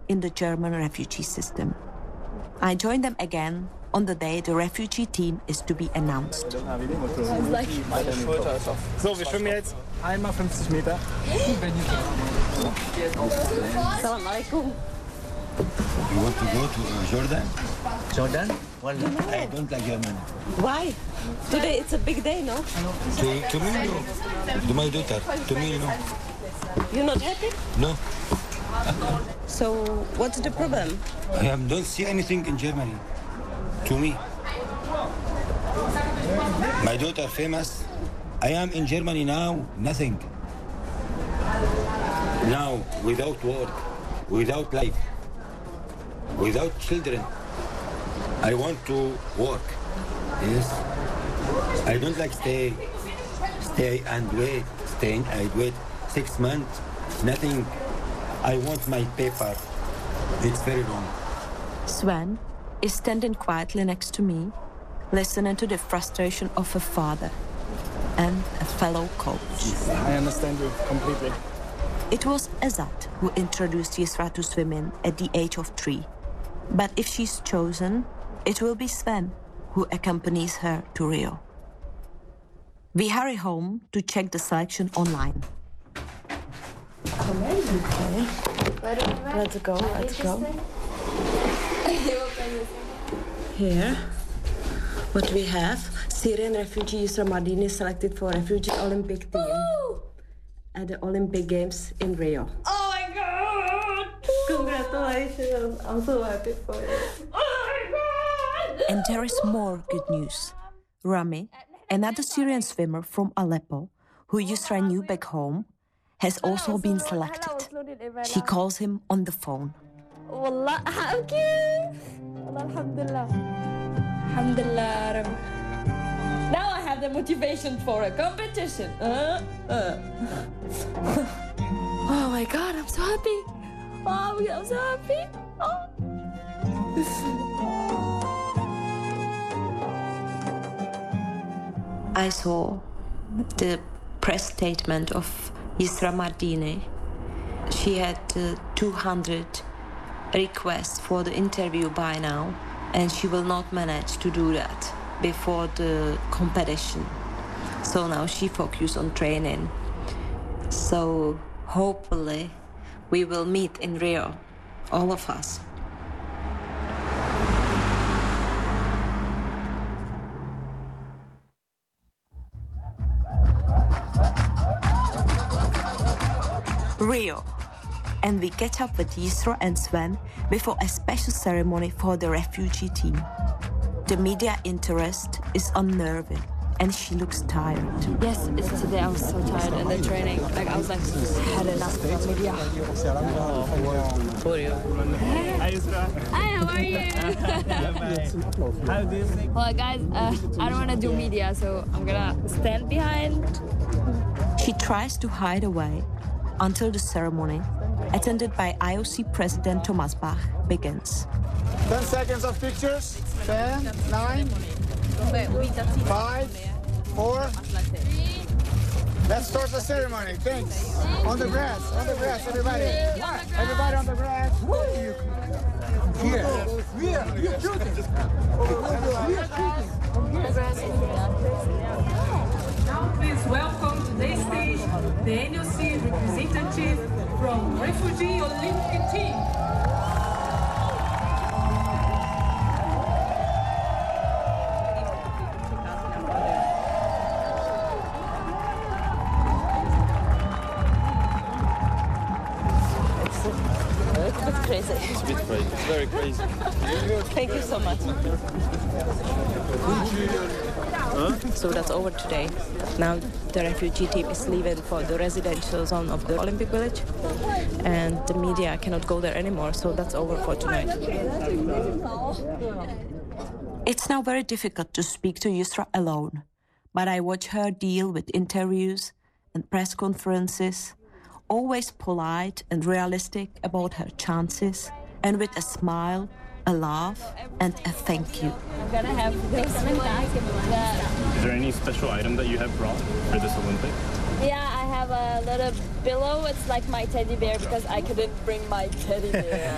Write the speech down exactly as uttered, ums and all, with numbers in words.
in the German refugee system. I joined them again on the day the refugee team is to be announced. So, wir schwimmen jetzt einmal fünfzig Meter. Assalamu alaikum. You want to go to uh, Jordan? Jordan? Well, I don't like Germany. Why? Today it's a big day, no? To, to me, no. To my daughter. To me, no. You're not happy? No. So, what's the problem? I am, don't see anything in Germany. To me. My daughter famous. I am in Germany now, nothing. Now, without work, without life, without children. I want to work. Yes. I don't like stay, stay and wait, stay and wait six months, nothing. I want my paper. It's very long. Sven is standing quietly next to me, listening to the frustration of a father and a fellow coach. I understand you completely. It was Azad who introduced Yusra to swimming at the age of three. But if she's chosen, it will be Sven who accompanies her to Rio. We hurry home to check the selection online. Okay. Let's go, let's go. Here, what we have, Syrian refugee Yusra Mardini selected for refugee Olympic team Woo! At the Olympic Games in Rio. Oh my God! Congratulations, I'm so happy for you. Oh my God! And there is more good news. Rami, another Syrian swimmer from Aleppo, who Yusra knew back home, has also been selected. She calls him on the phone. Wallah, okay. Alhamdulillah. Alhamdulillah. Now I have the motivation for a competition. Uh, uh. Oh my God, I'm so happy. Oh, I'm so happy. Oh. I saw the press statement of Yusra Mardini. She had uh, two hundred requests for the interview by now, and she will not manage to do that before the competition. So now she focuses on training. So hopefully we will meet in Rio, all of us. Rio. And we catch up with Yusra and Sven before a special ceremony for the refugee team. The media interest is unnerving, and she looks tired. Yes, it's today I was so tired in the training. Like I was like, had enough from media. For you. Hi, Yusra. Hi, how are you? How do you think? Well, guys, uh, I don't want to do media, so I'm gonna stand behind. She tries to hide away until the ceremony, attended by I O C President Thomas Bach, begins. ten seconds of pictures. ten, nine, five, four. Let's start the ceremony. Thanks. On the grass, on the grass, everybody. Everybody on the grass. Here. Here. You're shooting. Now please welcome to the stage the N O C representative from Refugee Olympic Team. It's a bit crazy. It's a bit crazy. It's very crazy. Thank you so much. Huh? So that's over today. Now the refugee team is leaving for the residential zone of the Olympic Village, and the media cannot go there anymore, so that's over for tonight. It's now very difficult to speak to Yusra alone, but I watch her deal with interviews and press conferences, always polite and realistic about her chances, and with a smile, a laugh, and a thank you. I'm gonna have this that. Is there any special item that you have brought for this Olympic? Yeah, I have a little pillow. It's like my teddy bear because I couldn't bring my teddy bear.